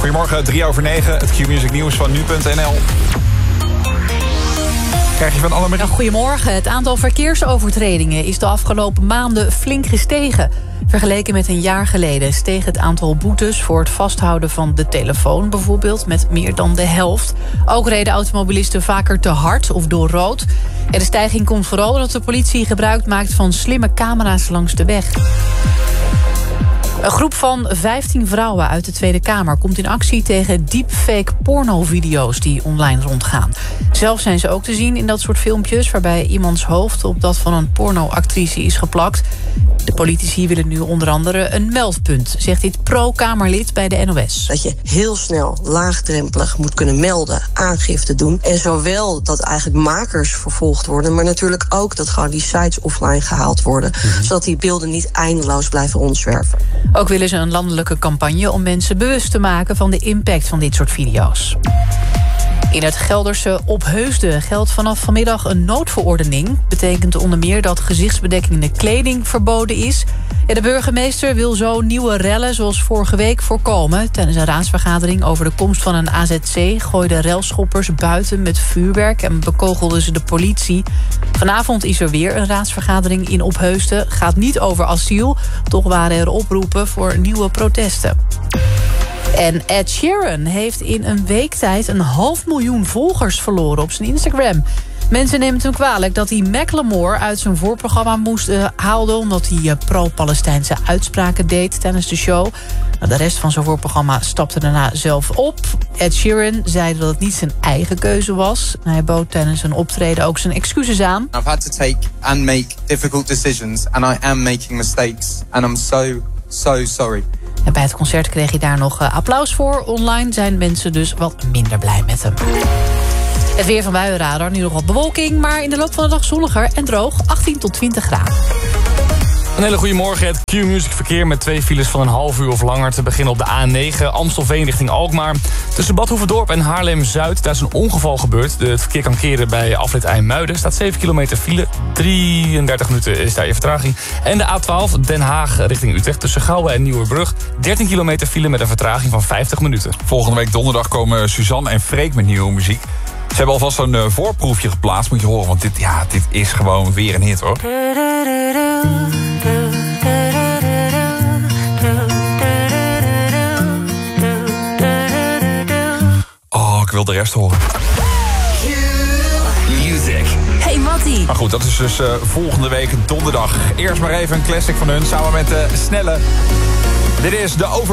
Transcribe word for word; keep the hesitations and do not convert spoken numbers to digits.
Goedemorgen, drie over negen. Het Q-Music nieuws van nu punt n l. Krijg je van Annemarie? Ja, goedemorgen. Het aantal verkeersovertredingen is de afgelopen maanden flink gestegen. Vergeleken met een jaar geleden steeg het aantal boetes voor het vasthouden van de telefoon bijvoorbeeld met meer dan de helft. Ook reden automobilisten vaker te hard of door rood. En de stijging komt vooral doordat de politie gebruik maakt van slimme camera's langs de weg. Een groep van vijftien vrouwen uit de Tweede Kamer komt in actie tegen deepfake pornovideo's die online rondgaan. Zelf zijn ze ook te zien in dat soort filmpjes waarbij iemands hoofd op dat van een pornoactrice is geplakt. De politici willen nu onder andere een meldpunt, zegt dit pro-Kamerlid bij de N O S. Dat je heel snel, laagdrempelig moet kunnen melden, aangifte doen. En zowel dat eigenlijk makers vervolgd worden, maar natuurlijk ook dat gewoon die sites offline gehaald worden. Mm-hmm. Zodat die beelden niet eindeloos blijven rondzwerven. Ook willen ze een landelijke campagne om mensen bewust te maken van de impact van dit soort video's. In het Gelderse Opheusden geldt vanaf vanmiddag een noodverordening. Betekent onder meer dat gezichtsbedekkende kleding verboden is. Ja, de burgemeester wil zo nieuwe rellen zoals vorige week voorkomen. Tijdens een raadsvergadering over de komst van een A Z C gooiden relschoppers buiten met vuurwerk en bekogelden ze de politie. Vanavond is er weer een raadsvergadering in Opheusden. Gaat niet over asiel, toch waren er oproepen voor nieuwe protesten. En Ed Sheeran heeft in een week tijd een half miljoen volgers verloren op zijn Instagram. Mensen nemen hem kwalijk dat hij Macklemore uit zijn voorprogramma moest uh, halen, omdat hij uh, pro-Palestijnse uitspraken deed tijdens de show. Nou, de rest van zijn voorprogramma stapte daarna zelf op. Ed Sheeran zei dat het niet zijn eigen keuze was. Hij bood tijdens een optreden ook zijn excuses aan. I've had to take and make difficult decisions and I am making mistakes and I'm so, so sorry. En bij het concert kreeg hij daar nog uh, applaus voor. Online zijn mensen dus wat minder blij met hem. Het weer van Buienradar, nu nog wat bewolking, maar in de loop van de dag zonniger en droog, achttien tot twintig graden. Een hele goede morgen. Het Q-Music verkeer met twee files van een half uur of langer te beginnen op de A negen. Amstelveen richting Alkmaar. Tussen Bad Hoeverdorp en Haarlem-Zuid. Daar is een ongeval gebeurd. Het verkeer kan keren bij afrit IJmuiden. Staat zeven kilometer file. drieëndertig minuten is daar je vertraging. En de A twaalf Den Haag richting Utrecht. Tussen Gouwen en Nieuwerbrug. dertien kilometer file met een vertraging van vijftig minuten. Volgende week donderdag komen Suzanne en Freek met nieuwe muziek. Ze hebben alvast een uh, voorproefje geplaatst, moet je horen. Want dit, ja, dit is gewoon weer een hit, hoor. Oh, ik wil de rest horen. Music. Hey Mattie. Maar goed, dat is dus uh, volgende week donderdag. Eerst maar even een classic van hun, samen met uh, Snelle. Dit is de over.